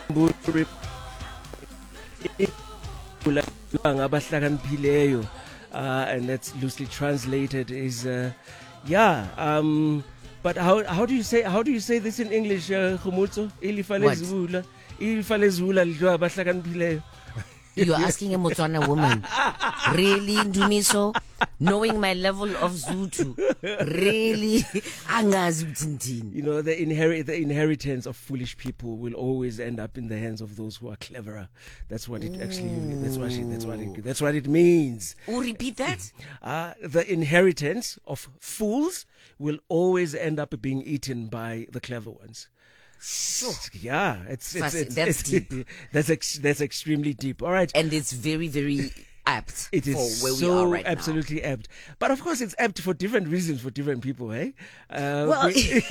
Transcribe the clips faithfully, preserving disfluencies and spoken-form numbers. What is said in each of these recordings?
ngabahlakaniphileyo, uh, and that's loosely translated is uh, yeah um but how how do you say how do you say this in English, uh, Khumutso? Ilifa lezulu, ilifa lezulu lidwa abahlakaniphileyo. You're asking a Motswana woman. Really, Ndumiso? Knowing my level of Zutu. Really? You know, the, inherit, the inheritance of foolish people will always end up in the hands of those who are cleverer. That's what it actually, that's what it, that's what it, that's what it means. Oh, repeat that? Uh, the inheritance of fools will always end up being eaten by the clever ones. Sure. Yeah, it's, it's, it's that's it's, deep. That's ex, that's extremely deep. All right, and it's very very apt. It is for where so we are right absolutely now. apt, but of course it's apt for different reasons for different people. Hey, uh, well,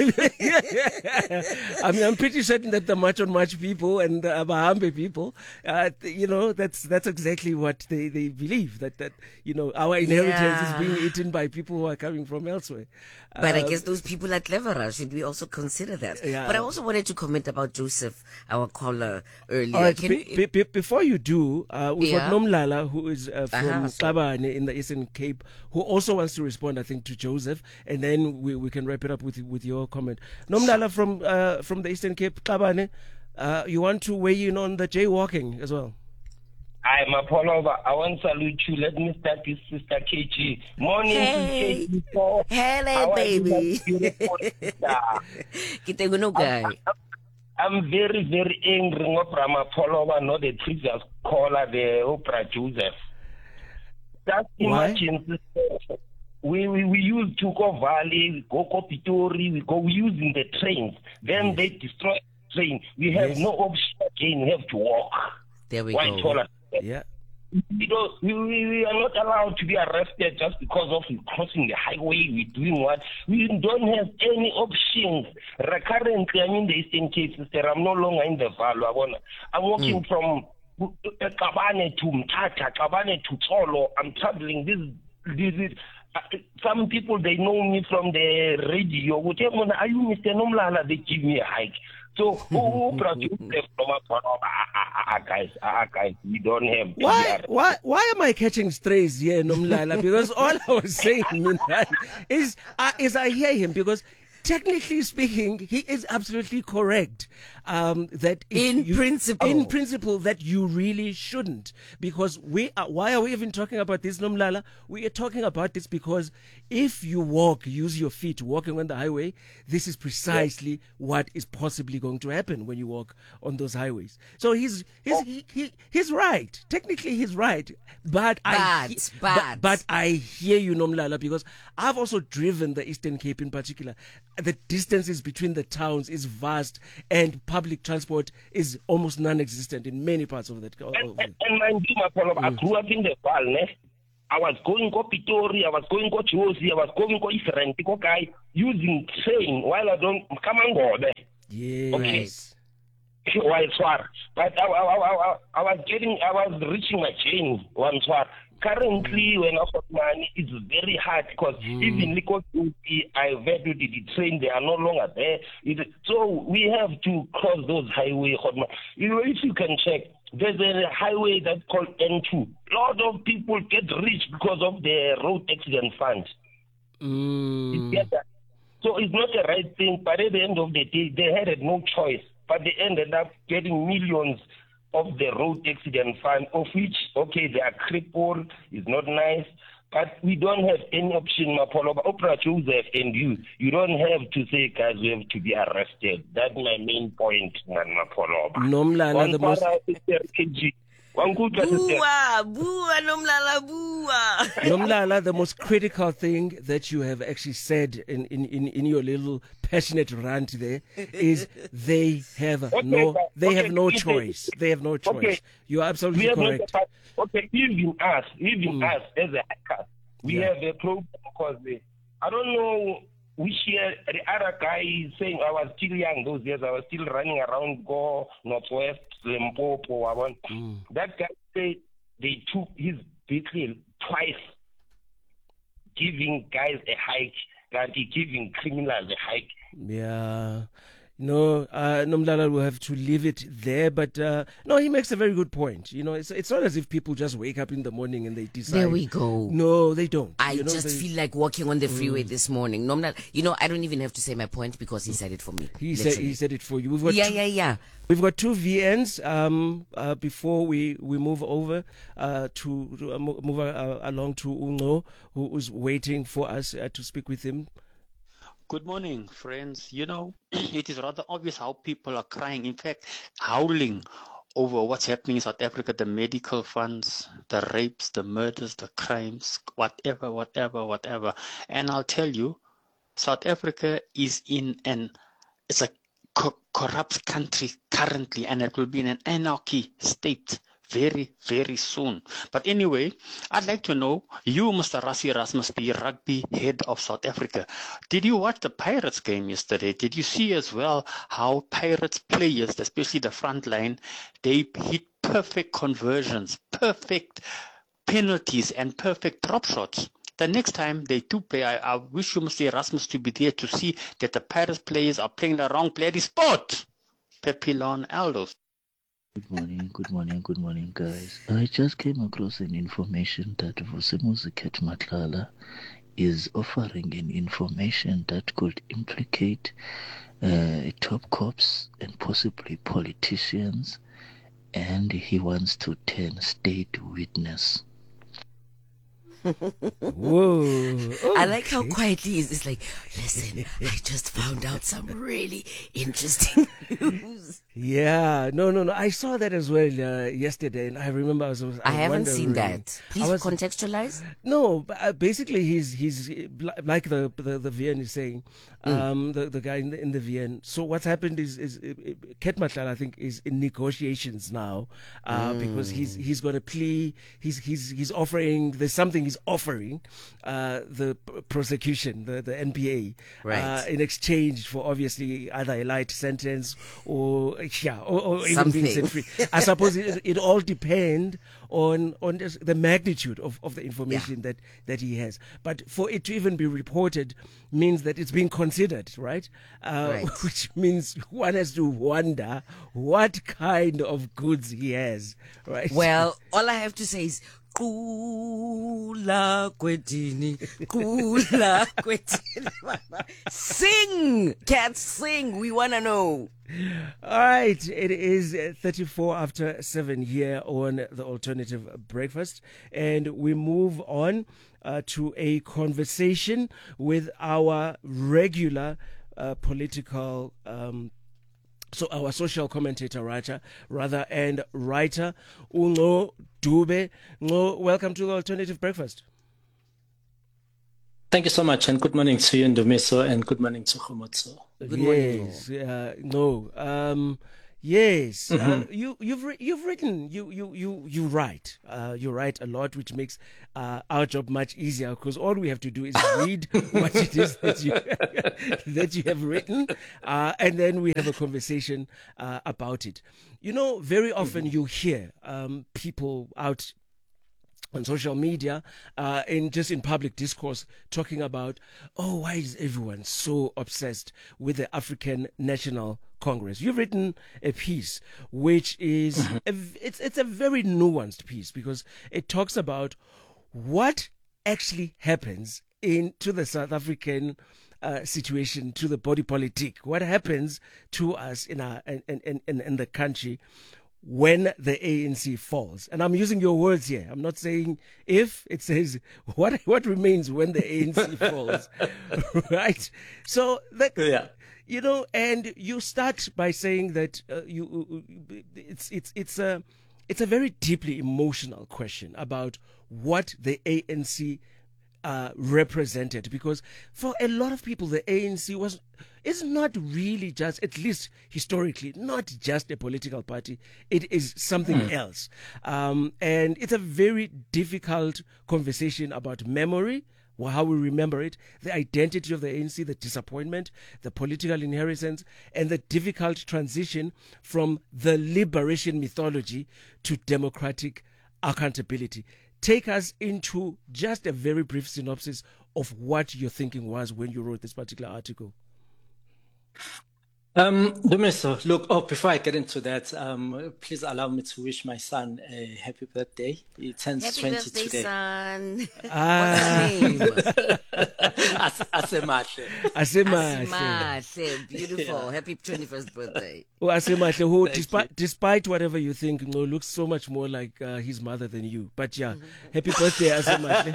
I mean, I'm pretty certain that the much on much people and the Abahambe people, uh, you know, that's that's exactly what they, they believe, that that you know our inheritance yeah. is being eaten by people who are coming from elsewhere. But um, I guess those people are cleverer. Should we also consider that? Yeah. But I also wanted to comment about Joseph, our caller earlier. All right, Can be, be, be, before you do, uh, we've Yeah. got Nomlala, who is uh, from Uh-huh. Kabane in the Eastern Cape, who also wants to respond, I think, to Joseph, and then we, we can wrap it up with with your comment. Nomlala from uh, from the Eastern Cape, Kabane, uh, you want to weigh in on the jaywalking as well? I'm a follower. I want to salute you. Let me start with Sister K G. Morning, Hey. K G. So, Hello, how are you, baby. my beautiful sister? Kitenguno guy. I'm very, very angry with my follower, not the previous caller, the Oprah Joseph. Just Why? imagine, sister, we, we, we use to go Valley, we go Kopitori, we go, we using the trains. Then Yes. they destroy the train. We have Yes. no option again, we have to walk. There we White go. collar. Yeah. You know, we, we, we are not allowed to be arrested just because of crossing the highway. We're doing what? We don't have any options. Currently, I'm in the Eastern Cape, sister. I'm no longer in the Valley. I'm walking mm. from Kabane to Mtata, Kabane to Tolo. I'm traveling. This, this is, uh, some people, they know me from the radio. Are you Mister Nomlala? They give me a hike. So, who produce from a guys, ah, guys, we don't have. Why, why, why am I catching strays here, Nomlala? Because all I was saying is, uh, is I hear him because technically speaking, he is absolutely correct. Um, that in you, principle, in principle, that you really shouldn't, because we are. Why are we even talking about this, Nomlala? We are talking about this because if you walk, use your feet, walking on the highway, this is precisely yes. what is possibly going to happen when you walk on those highways. So he's he's oh. he, he he's right. Technically, he's right, but Bad, I bad. But, but I hear you, Nomlala, because I've also driven the Eastern Cape in particular. The distances between the towns is vast, and public transport is almost non-existent in many parts of that. And, and, and mind you, my follow, I grew up in the Val, ne? I was going to Pitori, I was going to Josie, I was going to Israel, guy using train while I don't come and go there. Yes. Okay. Why far? But I, I, I, I, I was getting, I was reaching my chain once far. Currently, when I got money, it's very hard because mm. even Liko I valued the train, they are no longer there. It, so we have to cross those highways. You know, if you can check, there's a highway that's called N two. A lot of people get rich because of the road accident fund. Mm. It's so it's not the right thing, but at the end of the day, they had no choice. But they ended up getting millions of the road accident fund, of which, okay, they are crippled, it's not nice, but we don't have any option, Mapolo. Oprah Joseph and you, you don't have to say, guys, we have to be arrested. That's my main point, man, Mapolo. Nomlala, the most... Bua, bua, Nomlala, bua. Nomlala, the most critical thing that you have actually said in, in, in, in your little passionate rant there is they have okay, no they okay, have no choice. They have no choice. Okay. You are absolutely correct. A, okay, even us, even mm. us as a hacker, we yeah. have a problem because they, I don't know which year the other guy is saying I was still young those years. I was still running around Go, Northwest, Limpopo. I want mm. that guy said they took his vehicle twice, giving guys a hike, that he giving criminals a hike. Yeah. No, uh, Nomlala will have to leave it there. But uh, no, he makes a very good point. You know, it's it's not as if people just wake up in the morning and they decide. There we go. No, they don't. I you know, just they, feel like walking on the freeway mm. this morning. No, I'm not, you know, I don't even have to say my point because he said it for me. He said he said it for you. We've got yeah, two, yeah, yeah. We've got two V Ns um, uh, before we, we move over uh, to, to uh, move uh, along to Ungo, who is waiting for us uh, to speak with him. Good morning, friends. You know, it is rather obvious how people are crying, in fact, howling over what's happening in South Africa, the medical funds, the rapes, the murders, the crimes, whatever, whatever, whatever. And I'll tell you, South Africa is in an, it's a co- corrupt country currently, and it will be in an anarchy state very, very soon. But anyway, I'd like to know, you, Mister Rassie Erasmus, the rugby head of South Africa, did you watch the Pirates game yesterday? Did you see as well how Pirates players, especially the front line, they hit perfect conversions, perfect penalties, and perfect drop shots? The next time they do play, I, I wish you, Mister Erasmus, to be there to see that the Pirates players are playing the wrong bloody sport. Pepilon Aldos. Good morning, good morning, good morning, guys. I just came across an information that Vusimuzi Matlala is offering an information that could implicate uh, top cops and possibly politicians, and he wants to turn state witness. Whoa. Okay. I like how quietly he is. It's like, listen, I just found out some really interesting news. Yeah, no, no, no. I saw that as well uh, yesterday, and I remember I was. I, I haven't wondering, seen that. Please was, contextualize. No, but uh, basically, he's he's like the the, the V N is saying, um, mm. the the guy in the, in the V N. So what's happened is is Ket Matlala, I think, is in negotiations now uh, mm. because he's he's got a plea. He's he's he's offering. There's something he's offering uh, the prosecution, the the N P A, right. uh, in exchange for obviously either a light sentence or. Yeah, or, or even Something. being set free. I suppose it, it all depends on on the magnitude of, of the information yeah. that, that he has. But for it to even be reported means that it's being considered, right? Uh, right. Which means one has to wonder what kind of goods he has, right? Well, all I have to say is, Kula kwetini, kula kwetini. Sing, cats, sing. We wanna know. All right, it is thirty-four after seven here on the Alternative Breakfast, and we move on uh, to a conversation with our regular uh, political. Um, So our social commentator, writer, rather, and writer, Ungo Dube. Ungo, welcome to the Alternative Breakfast. Thank you so much, and good morning to you, Ndumiso, and good morning to Khomotso. Good yes, morning. Uh, no, um, yes. Mm-hmm. Uh, you you've ri- you've written you you you you write uh, you write a lot, which makes uh, our job much easier because all we have to do is read what it is that you that you have written, uh, and then we have a conversation uh, about it. You know, very often mm-hmm. you hear um, people out on social media, uh, in just in public discourse, talking about, oh, why is everyone so obsessed with the African National Congress? You've written a piece which is mm-hmm. a, it's it's a very nuanced piece because it talks about what actually happens into the South African uh, situation, to the body politic, what happens to us in our in in in, in the country when the A N C falls. And I'm using your words here. I'm not saying if, it says what what remains when the A N C falls. Right? So that yeah. You know, and you start by saying that uh, you it's it's it's a it's a very deeply emotional question about what the A N C uh, represented, because for a lot of people the A N C was is not really just, at least historically, not just a political party. It is something mm. else, um, and it's a very difficult conversation about memory. How we remember it, the identity of the A N C, the disappointment, the political inheritance, and the difficult transition from the liberation mythology to democratic accountability. Take us into just a very brief synopsis of what your thinking was when you wrote this particular article. Um, Dumiso, look, oh, before I get into that, um, please allow me to wish my son a happy birthday. He turns Happy twenty birthday, today. son. Ah. What's his name? As- Asemahle. Asemahle. Asimahle. Beautiful. Yeah. Happy twenty-first birthday. Oh, Asemahle, who, Thank despite, you. despite whatever you think, no, looks so much more like uh, his mother than you. But yeah, happy birthday, Asemahle.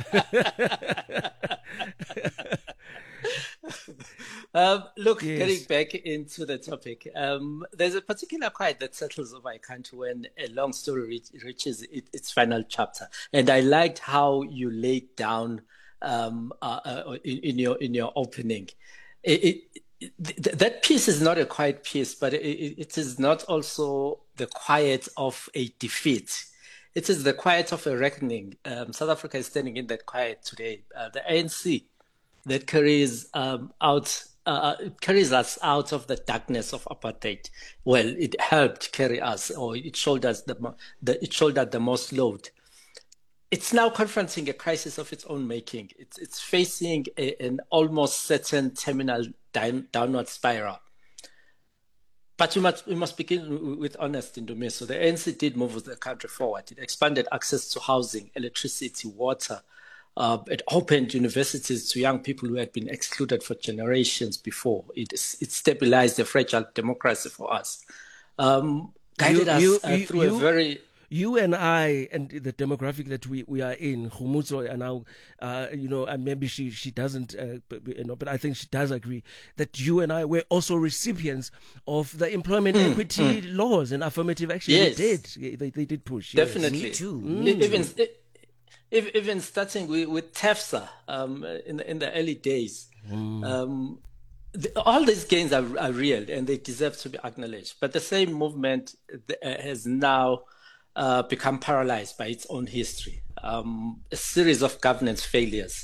Um, look, Yes. getting back into the topic, um, there's a particular quiet that settles over a country when a long story reach, reaches it, its final chapter. And I liked how you laid down um, uh, uh, in, in your in your opening. It, it, it, th- that piece is not a quiet piece, but it, it is not also the quiet of a defeat. It is the quiet of a reckoning. Um, South Africa is standing in that quiet today. Uh, the A N C that carries um, out uh, carries us out of the darkness of apartheid. Well, it helped carry us, or it shouldered the, mo- the it shouldered the most load. It's now confronting a crisis of its own making. It's it's facing a, an almost certain terminal down, downward spiral. But we must we must begin with honesty, Ndumiso. So the A N C did move the country forward. It expanded access to housing, electricity, water. Uh, it opened universities to young people who had been excluded for generations before. It, it stabilized a fragile democracy for us. Um, guided You- us you- uh, you- through you- a very... You and I, and the demographic that we, we are in, Khumutso, and now, uh, you know, and maybe she she doesn't, uh, but, you know, but I think she does agree that you and I were also recipients of the employment equity laws and affirmative action. Yes. They did, they, they did push. yes. Definitely. Me too. E- Even e- even starting with, with TEFSA um, in the, in the early days, um, the, all these gains are, are real and they deserve to be acknowledged. But the same movement uh, has now uh, become paralyzed by its own history. Um, a series of governance failures,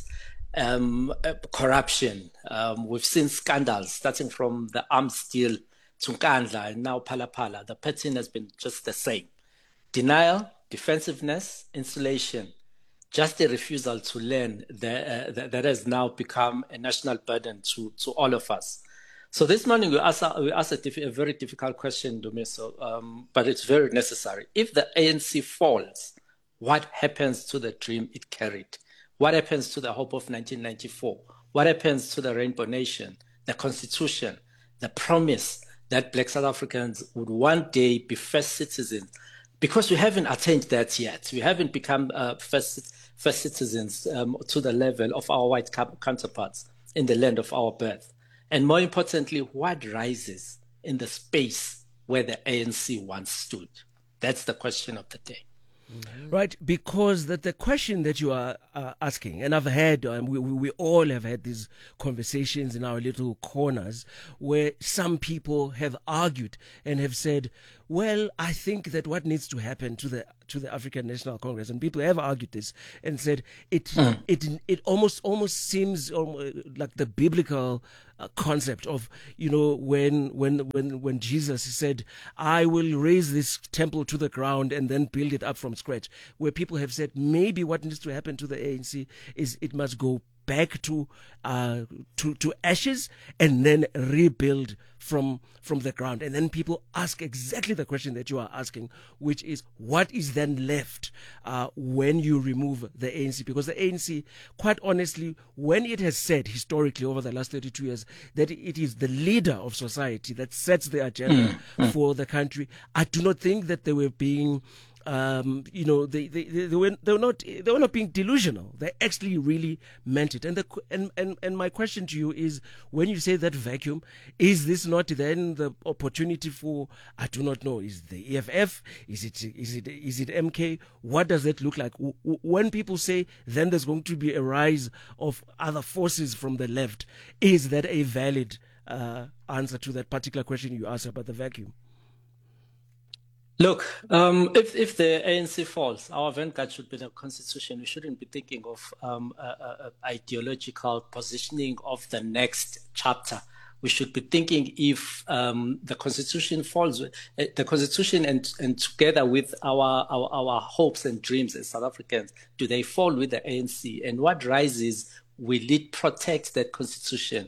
um, uh, corruption. Um, we've seen scandals starting from the arms deal to Nkandla and now Palapala. The pattern has been just the same. Denial, defensiveness, insulation, just a refusal to learn that, uh, that, that has now become a national burden to, to all of us. So this morning we asked, we asked a, diff- a very difficult question, Dumiso, um, but it's very necessary. If the A N C falls, what happens to the dream it carried? What happens to the hope of nineteen ninety-four? What happens to the Rainbow Nation, the Constitution, the promise that Black South Africans would one day be first citizens? Because we haven't attained that yet. We haven't become uh, first, first citizens um, to the level of our white counterparts in the land of our birth. And more importantly, what rises in the space where the A N C once stood? That's the question of the day. Right, because that the question that you are uh, asking, and I've had, um, we, we we all have had these conversations in our little corners where some people have argued and have said, well, I think that what needs to happen to the to the African National Congress, and people have argued this and said it mm. it it almost almost seems like the biblical uh, concept of, you know, when when when when Jesus said, I will raise this temple to the ground and then build it up from scratch, where people have said maybe what needs to happen to the A N C is it must go back to uh, to to ashes and then rebuild from from the ground. And then people ask exactly the question that you are asking, which is what is then left uh, when you remove the A N C? Because the A N C, quite honestly, when it has said historically over the last thirty-two years that it is the leader of society that sets the agenda mm. for the country, I do not think that they were being Um, you know, they, they, they, they were they were not they were not being delusional. They actually really meant it. And the and, and and my question to you is, when you say that vacuum, is this not then the opportunity for, I do not know, is it the E F F? Is it is it is it M K? What does that look like? When people say then there's going to be a rise of other forces from the left, is that a valid uh, answer to that particular question you asked about the vacuum? Look, um, if, if the A N C falls, our vanguard should be the Constitution. We shouldn't be thinking of um, a, a, a ideological positioning of the next chapter. We should be thinking if um, the Constitution falls, uh, the Constitution and, and together with our, our, our hopes and dreams as South Africans, do they fall with the A N C? And what rises, will it protect that Constitution?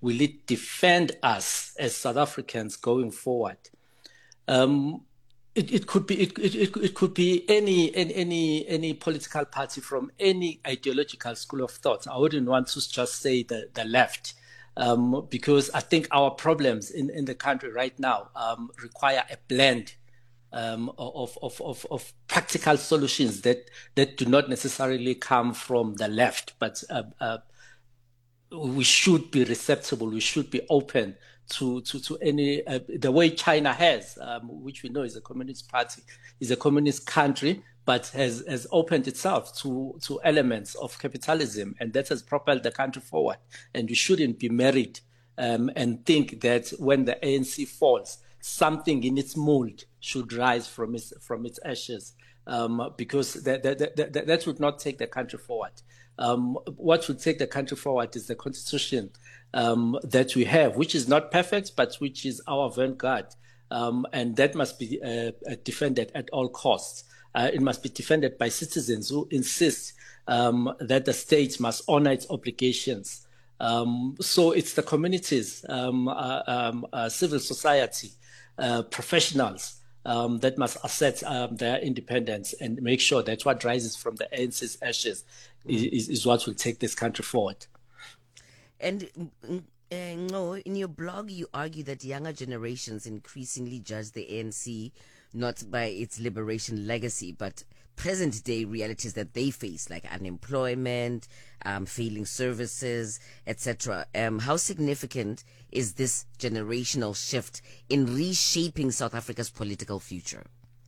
will it defend us as South Africans going forward? Um, it, it could be it, it, it, it could be any, any any any political party from any ideological school of thought. I wouldn't want to just say the, the left, um, because I think our problems in, in the country right now um, require a blend um, of, of, of, of practical solutions that, that do not necessarily come from the left, but uh, uh, we should be receptive, we should be open to to to any uh, the way China has, um, which we know is a communist party, is a communist country, but has has opened itself to to elements of capitalism, and that has propelled the country forward. And we shouldn't be married um, and think that when the A N C falls, something in its mold should rise from its from its ashes, um, because that that, that that that would not take the country forward. Um, what would take the country forward is the constitution um, that we have, which is not perfect, but which is our vanguard. Um, and that must be uh, defended at all costs. Uh, it must be defended by citizens who insist um, that the state must honor its obligations. Um, so it's the communities, um, uh, um, uh, civil society, uh, professionals, Um, that must assert um, their independence and make sure that what rises from the A N C's ashes is, is what will take this country forward. And uh, no, in your blog, you argue that younger generations increasingly judge the A N C not by its liberation legacy, but present-day realities that they face, like unemployment, um, failing services, et cetera. Um, how significant is this generational shift in reshaping South Africa's political future?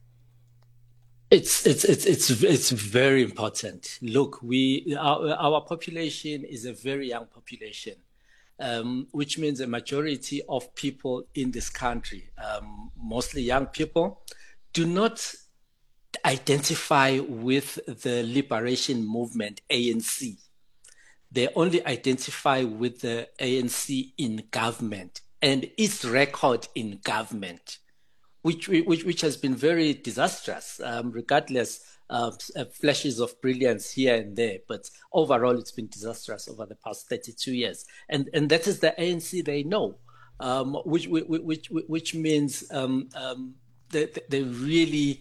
It's it's it's it's it's very important. Look, we our, our population is a very young population, um, which means a majority of people in this country, um, mostly young people, do not identify with the liberation movement A N C. They only identify with the A N C in government and its record in government, which which which has been very disastrous, um, regardless of uh, flashes of brilliance here and there. But overall, it's been disastrous over the past thirty-two years, and and that is the A N C they know, um, which which which which means um, um, they they really.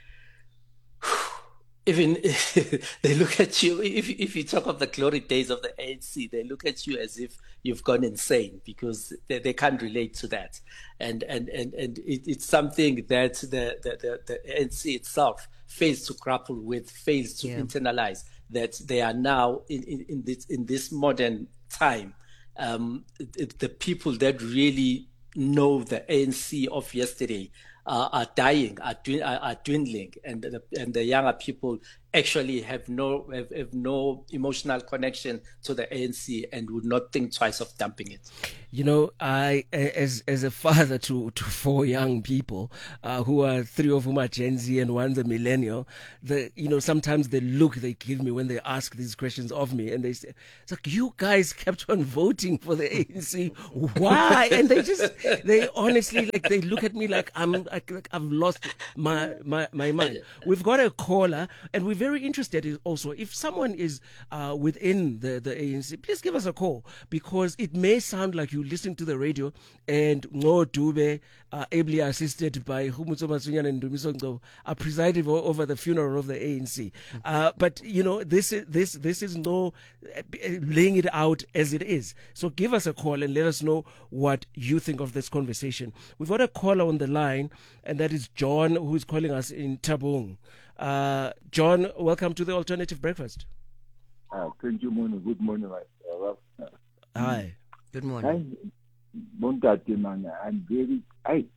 Even they look at you, if if you talk of the glory days of the A N C, they look at you as if you've gone insane because they, they can't relate to that. And and and, and it, it's something that the, the, the, the A N C itself fails to grapple with, fails to yeah. internalize, that they are now in, in, in, this, in this modern time, um, it, the people that really know the A N C of yesterday Uh, are dying, are, dwin- are, are dwindling, and the, and the younger people actually have no have, have no emotional connection to the A N C and would not think twice of dumping it. You know, I as as a father to, to four young people, uh, who are three of whom are Gen Z and one's a millennial, the you know sometimes the look they give me when they ask these questions of me, and they say, "It's like you guys kept on voting for the A N C, why?" And they just they honestly like they look at me like I'm like, like I've lost my, my my mind. We've got a caller, and we're very interested in also if someone is uh, within the the A N C, please give us a call, because it may sound like you listening to the radio and Ngo Dube, uh, ably assisted by Humutso Masunyana and Ndumiso Ngcobo, are presiding over the funeral of the A N C. Uh, but you know, this is this this is no uh, laying it out as it is. So give us a call and let us know what you think of this conversation. We've got a caller on the line, and that is John, who is calling us in Thabong. Uh, John, welcome to the Alternative Breakfast. Uh, thank you, morning. Good morning, my uh, Hi. Good morning. I'm very, I,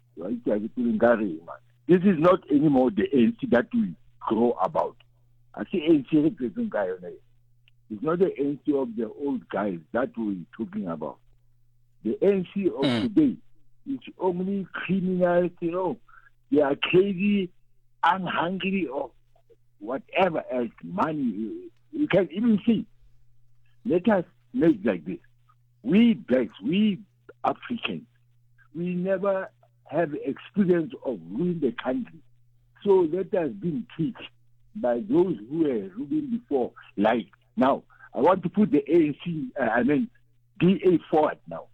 this is not anymore the A N C that we grow about. I see A N C representing guy on it. It's not the A N C of the old guys that we're talking about. The A N C of mm. today is only criminals, you know. They are crazy, unhungry, or whatever else, money. You can even see. Let us make like this. We blacks, we Africans, we never have experience of ruling the country. So let us be taught by those who were ruling before. Like now, I want to put the A N C, uh, I mean, D A forward now.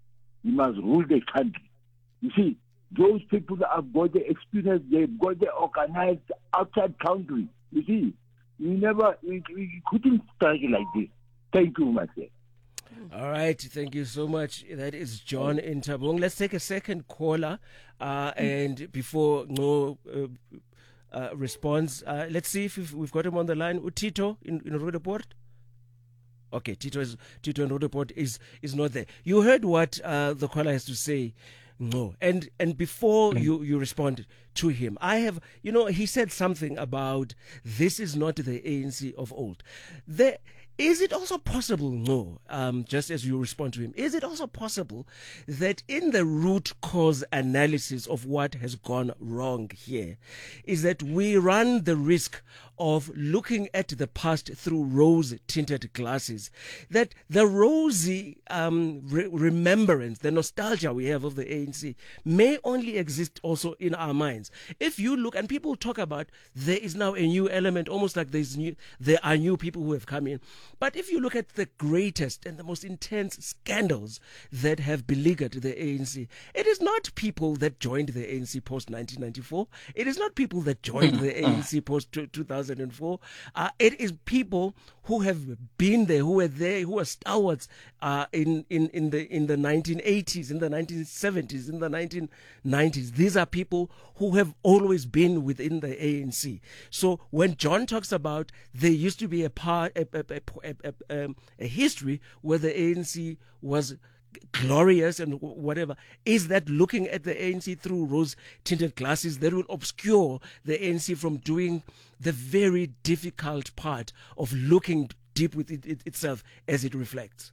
he must rule the country. You see, those people have got the experience, they've got the organized outside country. You see, we never, we, we couldn't strike like this. Thank you, myself. All right, thank you so much. That is John in Tabung. Let's take a second caller, uh, and before no uh, uh, response, uh, let's see if we've, we've got him on the line. Tito in, in Roodepoort. Okay, Tito is Tito in Roodepoort is is not there. You heard what uh, the caller has to say. No, and and before you, you respond to him, I have, you know, he said something about this is not the A N C of old. The, is it also possible, no, um, just as you respond to him, is it also possible that in the root cause analysis of what has gone wrong here is that we run the risk of looking at the past through rose-tinted glasses, that the rosy um, re- remembrance, the nostalgia we have of the A N C may only exist also in our minds. If you look, and people talk about there is now a new element, almost like there's new, there are new people who have come in. But if you look at the greatest and the most intense scandals that have beleaguered the A N C, it is not people that joined the A N C post nineteen ninety-four. It is not people that joined the A N C post two thousand four. Uh, it is people who have been there, who were there, who were stalwarts uh, in, in, in the in the nineteen eighties, in the nineteen seventies, in the nineteen nineties. These are people who have always been within the A N C. So when John talks about there used to be a part, a, a, a, a, a, um, a history where the A N C was glorious and whatever, is that looking at the A N C through rose-tinted glasses that will obscure the A N C from doing the very difficult part of looking deep within it, it, itself as it reflects?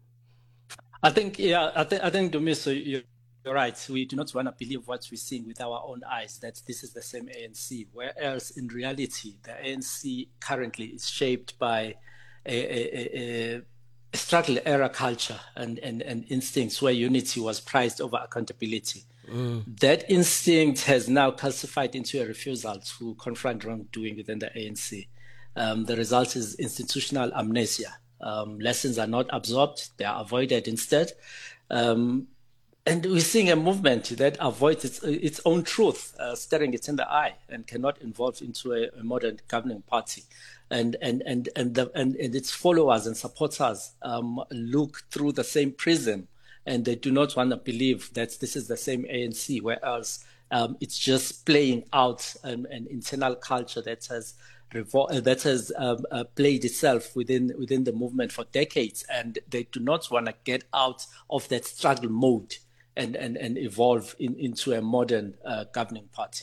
I think, yeah, I, th- I think, Dumiso, you're right. We do not want to believe what we're seeing with our own eyes, that this is the same A N C, whereas in reality, the A N C currently is shaped by a, a, a, a struggle era culture and, and, and instincts where unity was prized over accountability. Mm. That instinct has now calcified into a refusal to confront wrongdoing within the A N C. Um, the result is institutional amnesia. Um, lessons are not absorbed, they are avoided instead. Um, and we're seeing a movement that avoids its, its own truth, uh, staring it in the eye, and cannot evolve into a, a modern governing party. And and and and, the, and and its followers and supporters um, look through the same prism, and they do not want to believe that this is the same A N C, whereas um, it's just playing out an, an internal culture that has revol- that has um, uh, played itself within within the movement for decades, and they do not want to get out of that struggle mode and and, and evolve in, into a modern uh, governing party.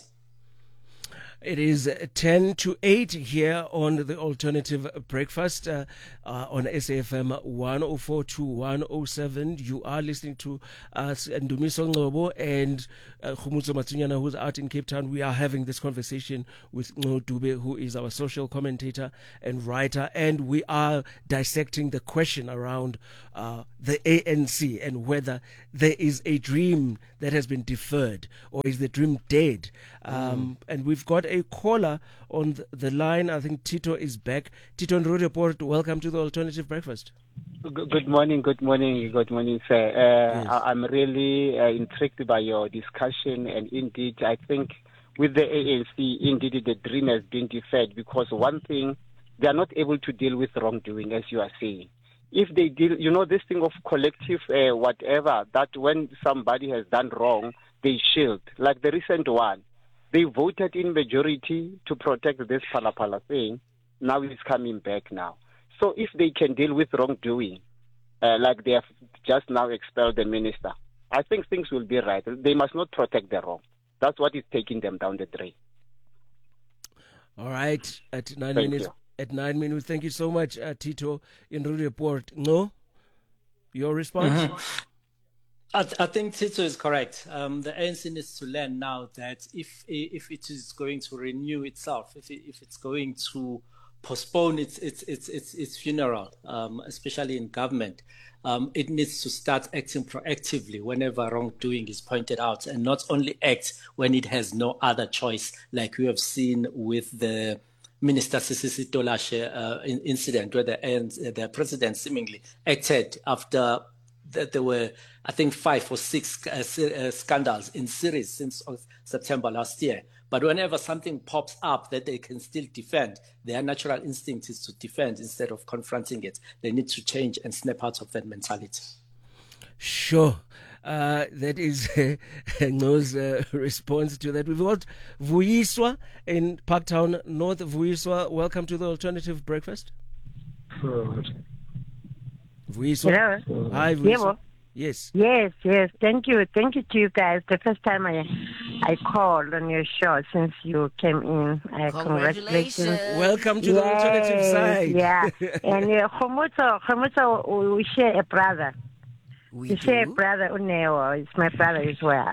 It is ten to eight here on the Alternative Breakfast uh, uh, on S A F M one oh four to one oh seven. You are listening to us, Ndumiso Ngcobo and uh, Khumutso Matsunyana, who's out in Cape Town. We are having this conversation with Ngco Dube, who is our social commentator and writer, and we are dissecting the question around uh, the A N C and whether there is a dream that has been deferred or is the dream dead. Um, mm. And we've got a caller on the line. I think Tito is back. Tito in Roodepoort, welcome to the Alternative Breakfast. Good morning, good morning, good morning, sir. Uh, yes. I'm really uh, intrigued by your discussion, and indeed, I think with the A N C, indeed, the dream has been deferred because one thing, they are not able to deal with wrongdoing, as you are saying. If they deal, you know, this thing of collective uh, whatever, that when somebody has done wrong, they shield, like the recent one. They voted in majority to protect this Phalaphala thing. Now it's coming back now. So if they can deal with wrongdoing, uh, like they have just now expelled the minister, I think things will be right. They must not protect the wrong. That's what is taking them down the drain. All right. At nine Thank minutes. You. At nine minutes. Thank you so much, uh, Tito in Roodepoort. No? Your response? Mm-hmm. I, th- I think Tito is correct. Um, the A N C needs to learn now that if if it is going to renew itself, if it, if it's going to postpone its its its its, its funeral, um, especially in government, um, it needs to start acting proactively whenever wrongdoing is pointed out, and not only act when it has no other choice, like we have seen with the Minister Sisisi Tolashe uh, incident, where the, the president seemingly acted after that there were, I think, five or six uh, uh, scandals in series since September last year. But whenever something pops up that they can still defend, their natural instinct is to defend instead of confronting it. They need to change and snap out of that mentality. Sure. Uh, that is uh, No's uh, response to that. We've got Vuyiswa in Parktown North. Vuyiswa, welcome to the Alternative Breakfast. Vuyiswa. Hello. Hi, Vuyiswa. Yeah, yes. Yes, yes. Thank you. Thank you to you guys. The first time I I called on your show since you came in. Uh, congratulations. Welcome to the yes, alternative side. Yeah. And uh, Khomotso, Khomotso, we share a brother. We You do. share a brother, Uneo. It's my brother as well.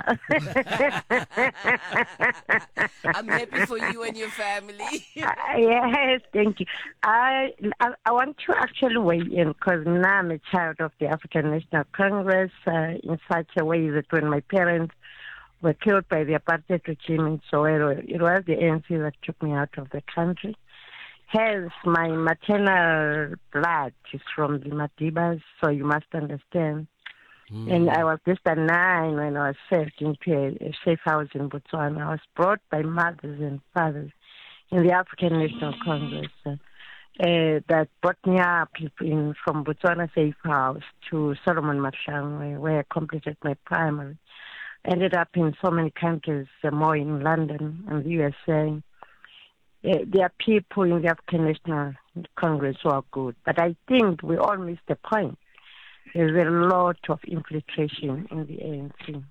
I'm happy for you and your family. Uh, yes, thank you. I, I I want to actually weigh in because now I'm a child of the African National Congress uh, in such a way that when my parents were killed by the apartheid regime in Soweto, it was the A N C that took me out of the country. Hence, my maternal blood is from the Madibas, so you must understand. Mm. And I was just a nine when I was saved into a, a safe house in Botswana. I was brought by mothers and fathers in the African National Congress uh, uh, that brought me up in, from Botswana Safe House to Solomon Mahlangu, where I completed my primary. Ended up in so many countries, uh, more in London and the U S A. Uh, there are people in the African National Congress who are good, but I think we all miss the point. There's a lot of infiltration in the A N C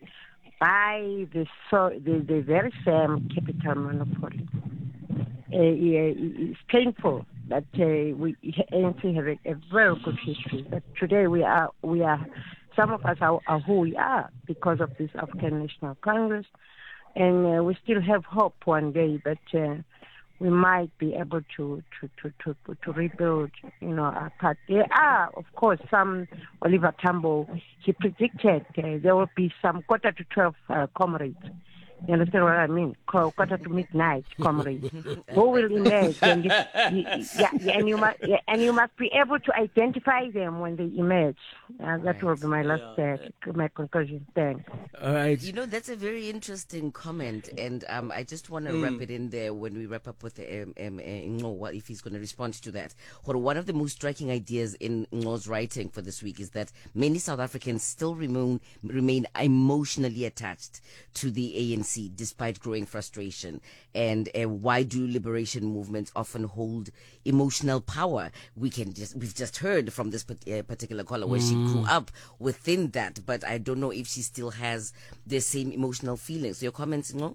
by the, so, the, the very same capital monopoly. Uh, it's painful that uh, we A N C have a, a very good history, but today we are we are some of us are, are who we are because of this African National Congress, and uh, we still have hope one day that uh, we might be able to to, to, to, to rebuild, you know, our part. There are, of course, some, Oliver Tambo, he predicted uh, there will be some quarter to twelve uh, comrades. You understand what I mean? Quarter to midnight comrades who will emerge, and you, you, yeah, yeah, and you must yeah, and you must be able to identify them when they emerge. Uh, that right. will be my last uh, my conclusion. Thanks. All right. You know, that's a very interesting comment, and um, I just want to mm. wrap it in there when we wrap up with the um, um, uh, Ngo, what if he's going to respond to that. Or one of the most striking ideas in Ngo's writing for this week is that many South Africans still remain remain emotionally attached to the A N C. Despite growing frustration. And uh, why do liberation movements often hold emotional power? We can just we've just heard from this uh, particular caller where mm. she grew up within that, but I don't know if she still has the same emotional feelings. So your comments, no?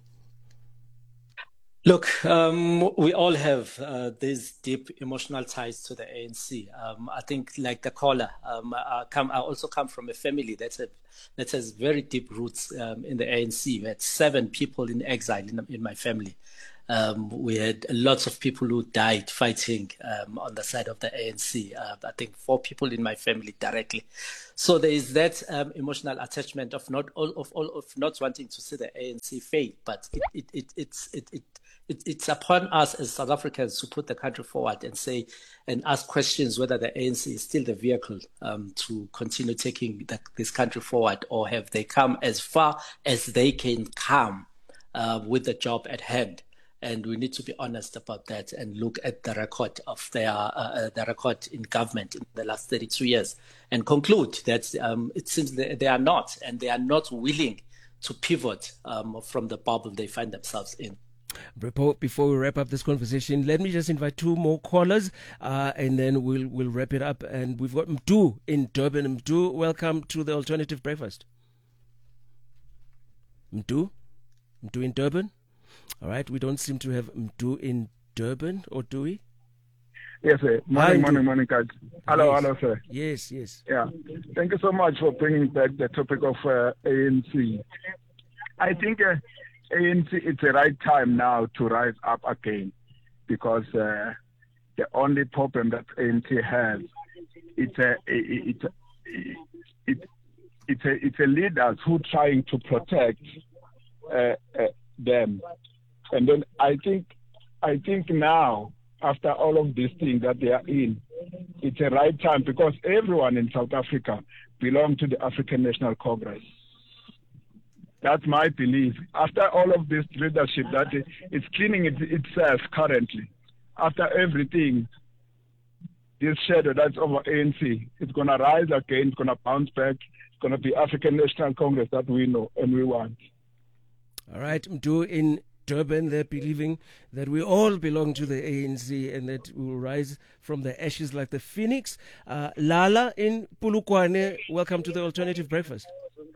Look, um, we all have uh, these deep emotional ties to the A N C. Um, I think, like the caller, um, I, come, I also come from a family that's a, that has very deep roots um, in the A N C. We had seven people in exile in, in my family. Um, we had lots of people who died fighting um, on the side of the A N C. Uh, I think four people in my family directly. So there is that um, emotional attachment of not all of all of not wanting to see the A N C fail, but it it it it's it. it It, it's upon us as South Africans to put the country forward and say and ask questions whether the A N C is still the vehicle um, to continue taking the, this country forward, or have they come as far as they can come uh, with the job at hand. And we need to be honest about that and look at the record of their uh, the record in government in the last thirty-two years and conclude that um, it seems they, they are not, and they are not willing to pivot um, from the bubble they find themselves in. Before we wrap up this conversation, let me just invite two more callers, uh, and then we'll we'll wrap it up. And we've got Mdu in Durban. Mdu, welcome to the Alternative Breakfast. Mdu, Mdu in Durban. All right, we don't seem to have Mdu in Durban, or do we? Yes, sir. Morning, Hi, morning, morning, guys. Hello, yes. hello, sir. Yes, yes. Yeah. Thank you so much for bringing back the topic of uh, A N C. I think. Uh, A N C, it's the right time now to rise up again, because uh, the only problem that A N C has, it's a, it's a, it's it's a, it's a leaders who trying to protect uh, uh, them, and then I think I think now, after all of these things that they are in, it's a right time, because everyone in South Africa belong to the African National Congress. That's my belief. After all of this leadership that is cleaning it, itself currently, after everything, this shadow that's over A N C, it's going to rise again, it's going to bounce back, it's going to be African National Congress that we know and we want. All right, Mdu in Durban, they're believing that we all belong to the A N C and that we will rise from the ashes like the phoenix. Uh, Lala in Polokwane, welcome to the Alternative Breakfast.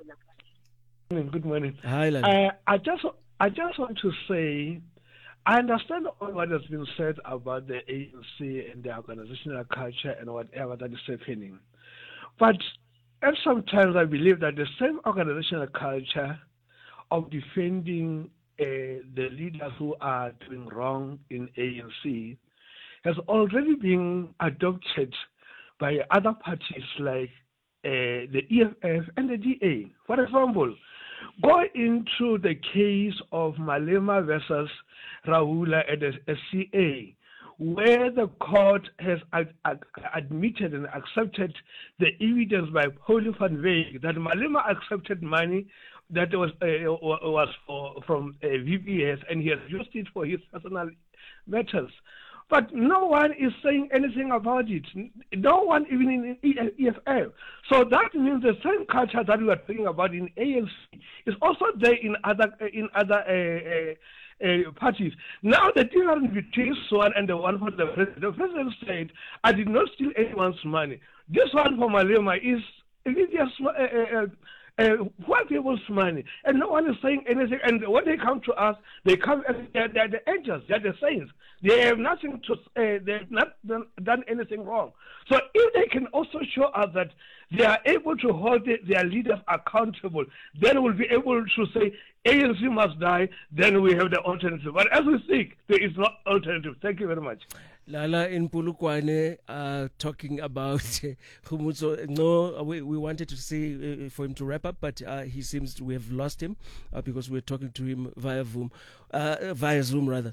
Good morning. Hi, Lala. Uh, I just, I just want to say, I understand all what has been said about the A N C and the organizational culture and whatever that is happening. But at sometimes I believe that the same organizational culture of defending uh, the leaders who are doing wrong in A N C has already been adopted by other parties like uh, the E F F and the D A. For example, go into the case of Malema versus Raula at the C A, where the court has ad- ad- admitted and accepted the evidence by Polly van Wyk that Malema accepted money that was uh, was for, from uh, V P S and he has used it for his personal matters. But no one is saying anything about it. No one even in E F F. So that means the same culture that we are talking about in A N C is also there in other in other uh, uh, uh, parties. Now the difference between this one and the one for the president, the president said, "I did not steal anyone's money." This one for Malema is it just uh, uh, uh, white people's money, and no one is saying anything. And when they come to us, they come as they're, they're the angels, they're the saints. They have nothing to say. They have not done, done anything wrong. So if they can also show us that they are able to hold the, their leaders accountable, then we'll be able to say A N C must die. Then we have the alternative. But as we speak, there is no alternative. Thank you very much. Lala in Polokwane uh, talking about Khumutso. No, we, we wanted to say uh, for him to wrap up, but uh, he seems to, we have lost him uh, because we're talking to him via Zoom, uh, via Zoom rather.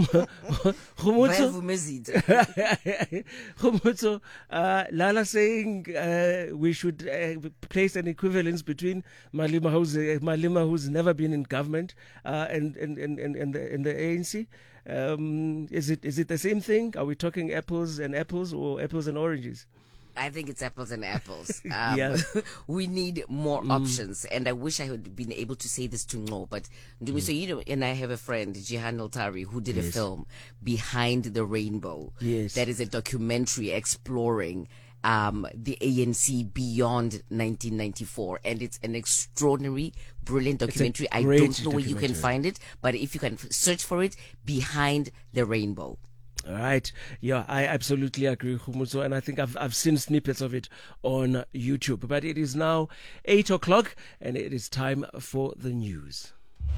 Khumutso, uh, Lala saying uh, we should uh, place an equivalence between Malema, who's, uh, Malema who's never been in government, uh, and, and, and, and, and, the, and the A N C. Um, is it is it the same thing? Are we talking apples and apples or apples and oranges? I think it's apples and apples. Um, yeah. We need more Mm. options. And I wish I had been able to say this to Ngo, but mm. so you know, and I have a friend, Jihan Altari, who did yes. a film, Behind the Rainbow. Yes. That is a documentary exploring um, the A N C beyond nineteen ninety-four. And it's an extraordinary, brilliant documentary. I don't know where you can find it, but if you can search for it, Behind the Rainbow. All right. Yeah, I absolutely agree, Khumutso, and I think I've I've seen snippets of it on YouTube. But it is now eight o'clock, and it is time for the news.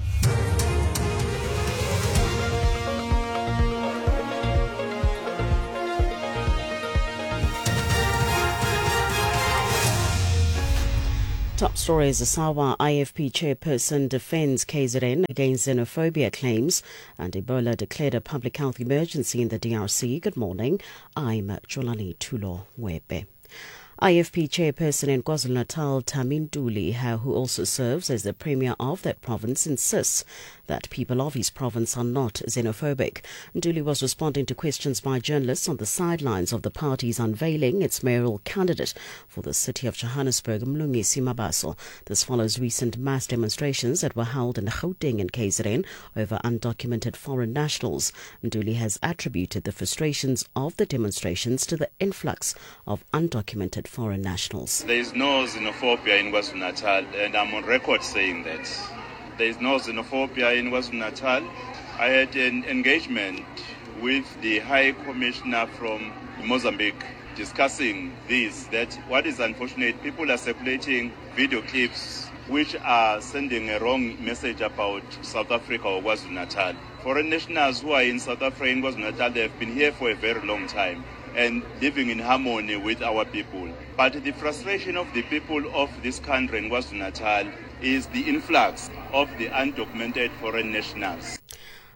Top stories. Asawa I F P chairperson defends K Z N against xenophobia claims, and Ebola declared a public health emergency in the D R C. Good morning. I'm Jolani Tulo Webe. I F P chairperson in KwaZulu-Natal, Tami Ntuli, who also serves as the premier of that province, insists that people of his province are not xenophobic. Ntuli was responding to questions by journalists on the sidelines of the party's unveiling its mayoral candidate for the city of Johannesburg, Mlungisi Mabaso. This follows recent mass demonstrations that were held in Gauteng and K Z N over undocumented foreign nationals. Ntuli has attributed the frustrations of the demonstrations to the influx of undocumented foreign nationals. There is no xenophobia in KwaZulu-Natal, and I'm on record saying that. There is no xenophobia in KwaZulu-Natal. I had an engagement with the High Commissioner from Mozambique discussing this, that what is unfortunate, people are circulating video clips which are sending a wrong message about South Africa or KwaZulu-Natal. Foreign nationals who are in South Africa and KwaZulu-Natal, they have been here for a very long time and living in harmony with our people. But the frustration of the people of this country in KwaZulu-Natal is the influx of the undocumented foreign nationals.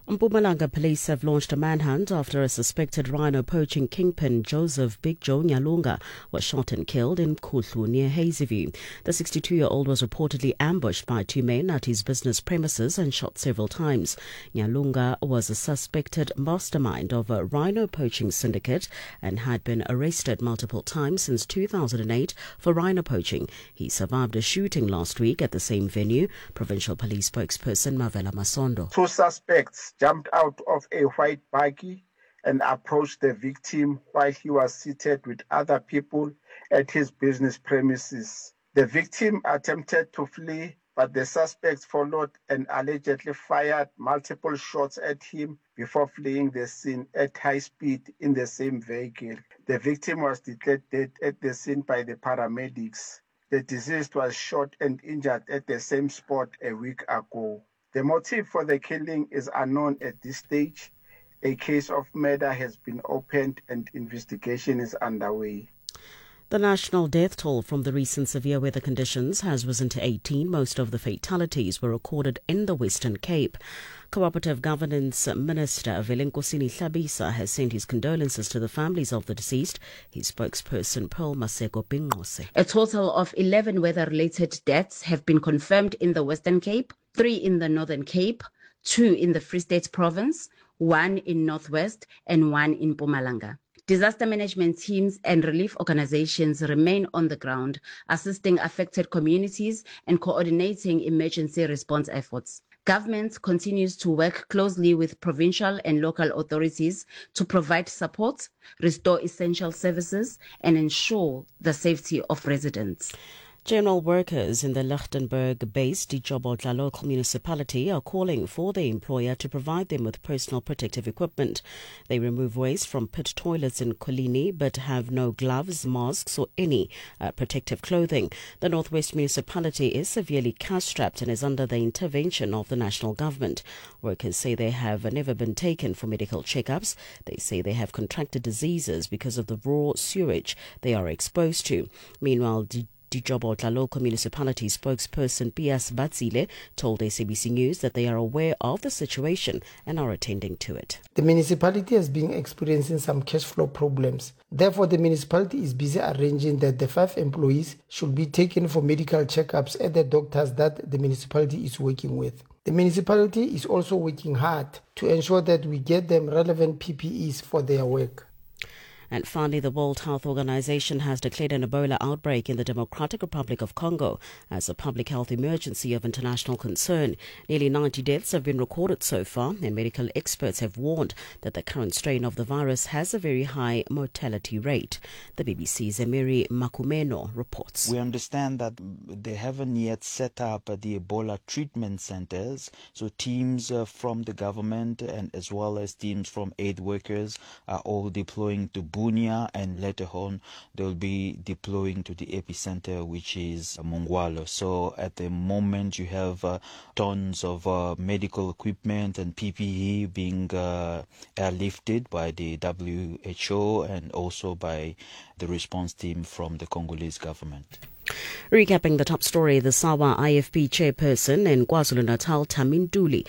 Mpumalanga police have launched a manhunt after a suspected rhino poaching kingpin Joseph Big Joe Nyalunga was shot and killed in Kuhlu near Hazyview. The sixty-two-year-old was reportedly ambushed by two men at his business premises and shot several times. Nyalunga was a suspected mastermind of a rhino poaching syndicate and had been arrested multiple times since two thousand eight for rhino poaching. He survived a shooting last week at the same venue. Provincial Police spokesperson Mavela Masondo. Two suspects jumped out of a white buggy and approached the victim while he was seated with other people at his business premises. The victim attempted to flee, but the suspects followed and allegedly fired multiple shots at him before fleeing the scene at high speed in the same vehicle. The victim was declared dead at the scene by the paramedics. The deceased was shot and injured at the same spot a week ago. The motive for the killing is unknown at this stage. A case of murder has been opened and investigation is underway. The national death toll from the recent severe weather conditions has risen to eighteen. Most of the fatalities were recorded in the Western Cape. Cooperative Governance Minister Velenkosini Hlabisa has sent his condolences to the families of the deceased. His spokesperson Pearl Maseko Bingose. A total of eleven weather-related deaths have been confirmed in the Western Cape, three in the Northern Cape, two in the Free State Province, one in Northwest, and one in Mpumalanga. Disaster management teams and relief organizations remain on the ground, assisting affected communities and coordinating emergency response efforts. Government continues to work closely with provincial and local authorities to provide support, restore essential services, and ensure the safety of residents. General workers in the Lichtenburg-based Dijobodla local municipality are calling for their employer to provide them with personal protective equipment. They remove waste from pit toilets in Kolini but have no gloves, masks or any uh, protective clothing. The Northwest municipality is severely cash-strapped and is under the intervention of the national government. Workers say they have never been taken for medical checkups. They say they have contracted diseases because of the raw sewage they are exposed to. Meanwhile, Dijobodla local municipality spokesperson Pias Batzile told S A B C News that they are aware of the situation and are attending to it. The municipality has been experiencing some cash flow problems. Therefore, the municipality is busy arranging that the five employees should be taken for medical checkups at the doctors that the municipality is working with. The municipality is also working hard to ensure that we get them relevant P P Es for their work. And finally, the World Health Organization has declared an Ebola outbreak in the Democratic Republic of Congo as a public health emergency of international concern. Nearly ninety deaths have been recorded so far, and medical experts have warned that the current strain of the virus has a very high mortality rate. The B B C's Emiri Makumeno reports. We understand that they haven't yet set up the Ebola treatment centers, so teams uh, from the government and as well as teams from aid workers are all deploying to Bunia, and later on they'll be deploying to the epicenter, which is Mongwalo. So at the moment you have uh, tons of uh, medical equipment and P P E being uh, airlifted by the W H O and also by the response team from the Congolese government. Recapping the top story, the SAWA I F P chairperson in KwaZulu-Natal, Tamin Duli,